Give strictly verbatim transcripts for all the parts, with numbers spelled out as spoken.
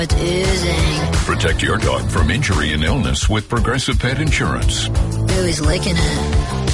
It is Protect your dog from injury and illness with Progressive Pet Insurance. Ooh, he's licking it.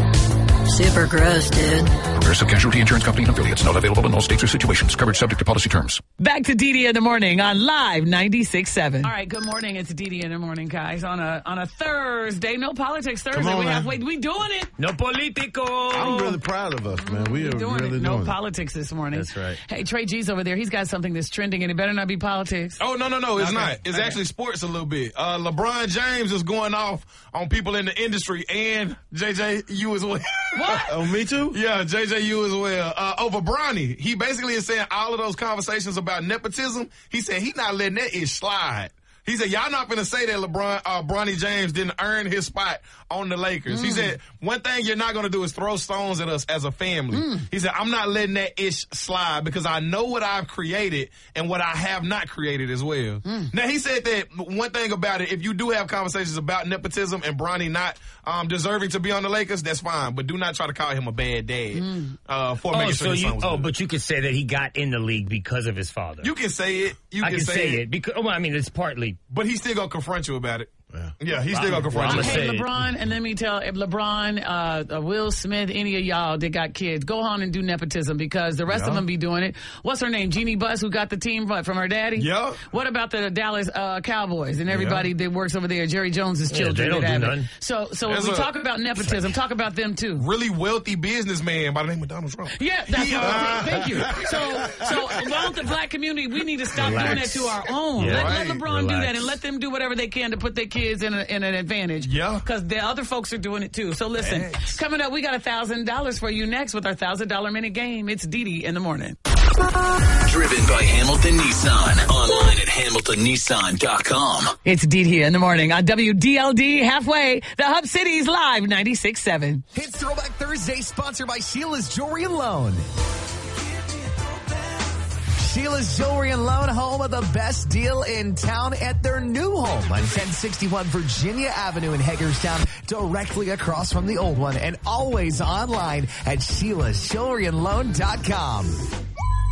Super gross, dude. Progressive Casualty Insurance Company and affiliates. Not available in all states or situations. Coverage subject to policy terms. Back to Dee Dee in the morning on Live ninety-six point seven. All right, good morning. It's Dee Dee in the morning, guys. On a on a Thursday, no politics Thursday. Come on, we man. have we, we doing it. No politico. I'm really proud of us, man. We are doing really it. doing No it. politics this morning. That's right. Hey, Trey G's over there. He's got something that's trending, and it better not be politics. Oh, no, no, no, it's Okay. not. It's Okay. actually sports a little bit. Uh, LeBron James is going off on people in the industry and J J, you as well. What? Oh, me too? Yeah, J J, you as well. Uh, over Bronny. He basically is saying all of those conversations about nepotism, he said he not letting that ish slide. He said, y'all not going to say that LeBron, uh, Bronny James didn't earn his spot on the Lakers. Mm. He said, one thing you're not going to do is throw stones at us as a family. Mm. He said, I'm not letting that ish slide because I know what I've created and what I have not created as well. Mm. Now, he said that one thing about it, if you do have conversations about nepotism and Bronny not um, deserving to be on the Lakers, that's fine. But do not try to call him a bad dad mm. uh, for oh, making so sure his you, son was Oh, good. but you could say that he got in the league because of his father. You can say it. You I can, can say, say it. it because, well, I mean, it's partly. But he's still going to confront you about it. Yeah, yeah he's still going to confront I'ma you. say Hey, it. LeBron, and let me tell if LeBron, uh, uh, Will Smith, any of y'all that got kids, go on and do nepotism because the rest Yeah. of them be doing it. What's her name? Jeannie Buss, who got the team what, from her daddy? Yeah. What about the Dallas uh, Cowboys and everybody that works over there? Jerry Jones's Yeah, children. they don't that do have it. nothing. So, so There's when we a- talk about nepotism, talk about them too. Really wealthy businessman by the name of Donald Trump. Yeah, that's He, what uh, I'm saying. Thank you. So, so along with the black community, we need to stop Relax. doing that to our own. Yeah. let, Right. let LeBron do Relax. that and let them do whatever they can to put their kids in, a, in an advantage. Yeah. Because the other folks are doing it too. So listen, Thanks. coming up, we got a thousand dollars for you next with our thousand dollar minute game. It's Dee Dee in the morning. Driven by Hamilton Nissan. Online at hamilton nissan dot com. It's Dee Dee in the morning on W D L D halfway, the Hub City's Live ninety-six point seven. It's Throwback Thursday, sponsored by Sheila's Jewelry and Loan. Sheila's Jewelry and Loan, home of the best deal in town at their new home on ten sixty-one Virginia Avenue in Hagerstown, directly across from the old one, and always online at sheilas jewelry and loan dot com.